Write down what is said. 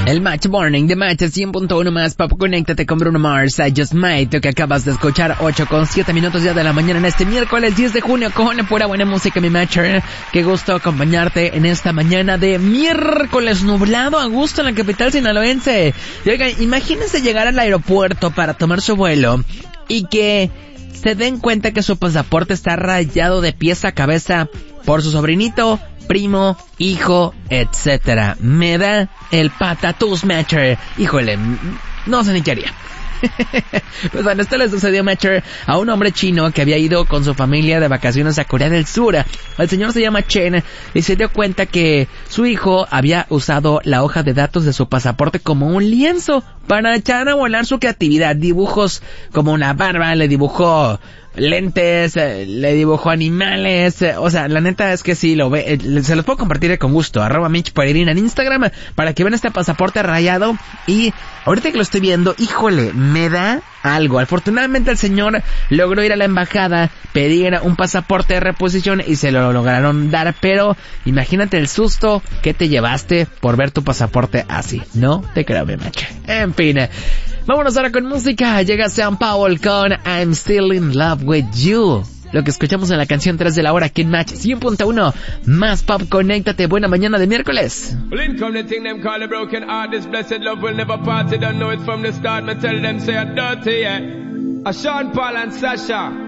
El Match Morning de Match 100.1 más Pop. Conéctate con Bruno Mars, I Just Might, que acabas de escuchar 8:07 ya de la mañana en este miércoles 10 de junio con pura buena música, mi Matcher. Qué gusto acompañarte en esta mañana de miércoles nublado a gusto en la capital sinaloense. Y oigan, imagínense llegar al aeropuerto para tomar su vuelo y que se den cuenta que su pasaporte está rayado de pies a cabeza por su sobrinito, primo, hijo, etcétera. Me da el patatús, Matcher. Híjole, no sé ni qué haría. Pues bueno, esto le sucedió, Matcher, a un hombre chino que había ido con su familia de vacaciones a Corea del Sur. El señor se llama Chen y se dio cuenta que su hijo había usado la hoja de datos de su pasaporte como un lienzo para echar a volar su creatividad. Dibujos como una barba, le dibujó lentes, le dibujó animales, o sea, la neta es que sí, lo ve, se los puedo compartir con gusto, @MitchPeregrina en Instagram, para que vean este pasaporte rayado, y ahorita que lo estoy viendo, híjole, me da algo. Afortunadamente el señor logró ir a la embajada, pedir un pasaporte de reposición y se lo lograron dar, pero imagínate el susto que te llevaste por ver tu pasaporte así. No te creo, mi macho. En fin, vámonos ahora con música. Llega Sean Paul con I'm Still in Love with You. Lo que escuchamos en la canción 3 de la hora aquí en Match 100.1 más Pop. Conéctate, buena mañana de miércoles. Well, in come the thing them call a broken heart. This blessed love will never part. You don't know it from the start. Me tell them say I'm dirty, yeah. A Sean Paul and Sasha.